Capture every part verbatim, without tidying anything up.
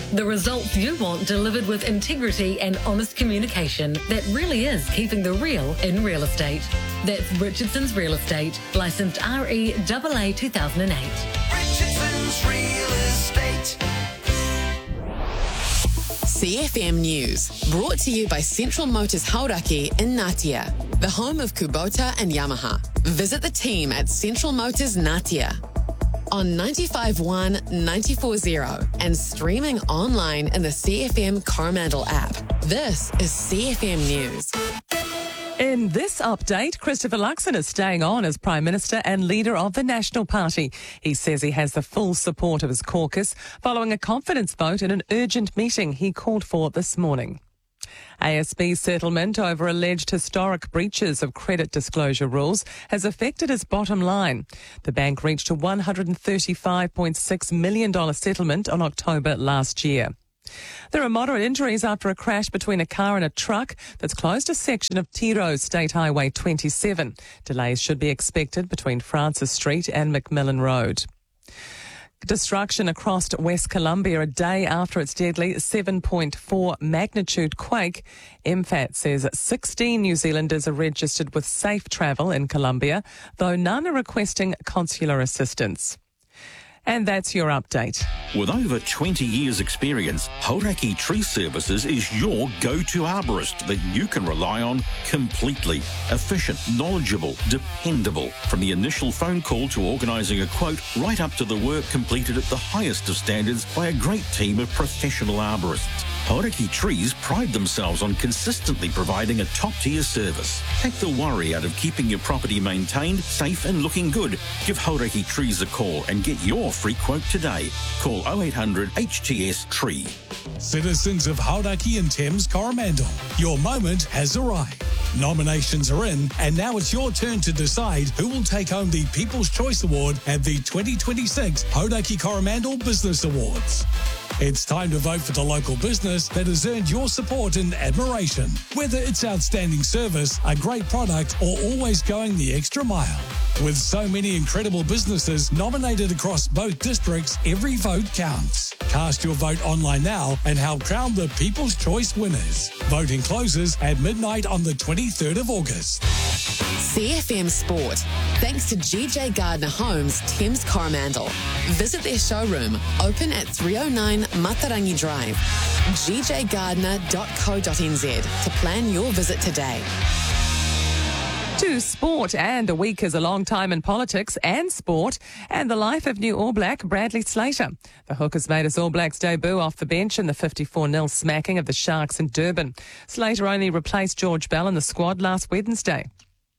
The results you want delivered with integrity and honest communication that really is keeping the real in real estate. That's Richardson's Real Estate, licensed R E A A two thousand eight. Richardson's Real Estate. C F M News, brought to you by Central Motors Hauraki in Ngatea, the home of Kubota and Yamaha. Visit the team at Central Motors Ngatea on ninety-five point one, ninety-four point zero and streaming online in the C F M Coromandel app. This is C F M News. In this update, Christopher Luxon is staying on as Prime Minister and leader of the National Party. He says he has the full support of his caucus following a confidence vote in an urgent meeting he called for this morning. A S B's settlement over alleged historic breaches of credit disclosure rules has affected his bottom line. The bank reached a one hundred thirty-five point six million dollars settlement on October last year. There are moderate injuries after a crash between a car and a truck that's closed a section of Tiro State Highway twenty-seven. Delays should be expected between Francis Street and McMillan Road. Destruction across West Colombia a day after its deadly seven point four magnitude quake. M FAT says sixteen New Zealanders are registered with safe travel in Colombia, though none are requesting consular assistance. And that's your update. With over twenty years experience, Hauraki Tree Services is your go-to arborist that you can rely on completely. Efficient, knowledgeable, dependable. From the initial phone call to organising a quote, right up to the work completed at the highest of standards by a great team of professional arborists. Hauraki Trees pride themselves on consistently providing a top-tier service. Take the worry out of keeping your property maintained, safe and looking good. Give Hauraki Trees a call and get your free quote today. Call oh eight hundred H T S Tree. Citizens of Hauraki and Thames Coromandel, your moment has arrived. Nominations are in, and now it's your turn to decide who will take home the People's Choice Award at the twenty twenty-six Hauraki Coromandel Business Awards. It's time to vote for the local business that has earned your support and admiration. Whether it's outstanding service, a great product, or always going the extra mile. With so many incredible businesses nominated across both districts, every vote counts. Cast your vote online now and help crown the People's Choice winners. Voting closes at midnight on the twenty-third of August. C F M Sport, thanks to G J Gardner Homes, Thames Coromandel. Visit their showroom, open at three oh nine Matarangi Drive, g j gardner dot co dot n z to plan your visit today. To sport, and a week is a long time in politics and sport, and the life of new All Black Bradley Slater. The Hookers made his All Blacks debut off the bench in the fifty-four nil smacking of the Sharks in Durban. Slater only replaced George Bell in the squad last Wednesday.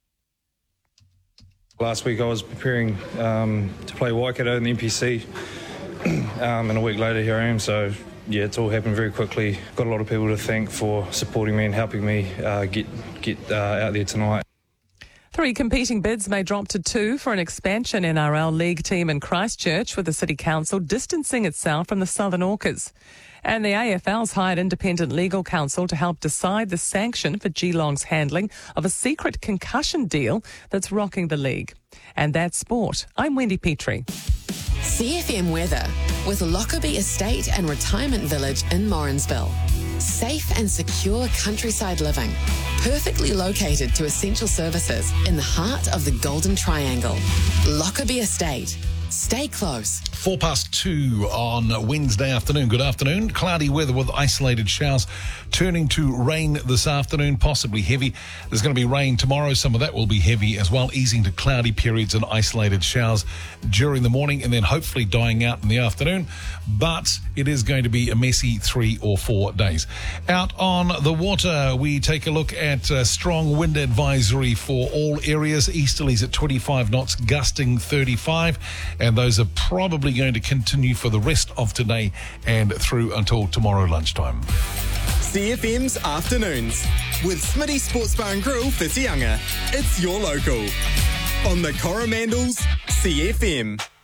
Last week I was preparing um, to play Waikato in the N P C, um, and a week later here I am, so yeah, it's all happened very quickly. Got a lot of people to thank for supporting me and helping me uh, get, get uh, out there tonight. Three competing bids may drop to two for an expansion N R L League team in Christchurch, with the City Council distancing itself from the Southern Orcas. And the A F L's hired independent legal counsel to help decide the sanction for Geelong's handling of a secret concussion deal that's rocking the league. And that's sport. I'm Wendy Petrie. C F M weather with Lockerbie Estate and Retirement Village in Morrinsville. Safe and secure countryside living. Perfectly located to essential services in the heart of the Golden Triangle. Lockerbie Estate. Stay close. Four past two on Wednesday afternoon. Good afternoon. Cloudy weather with isolated showers turning to rain this afternoon, possibly heavy. There's going to be rain tomorrow. Some of that will be heavy as well, easing to cloudy periods and isolated showers during the morning and then hopefully dying out in the afternoon. But it is going to be a messy three or four days. Out on the water, we take a look at a strong wind advisory for all areas. Easterlies at twenty-five knots, gusting thirty-five. And those are probably going to continue for the rest of today and through until tomorrow lunchtime. C F M's Afternoons with Smitty Sports Bar and Grill, Whitianga. It's your local. On the Coromandel's C F M.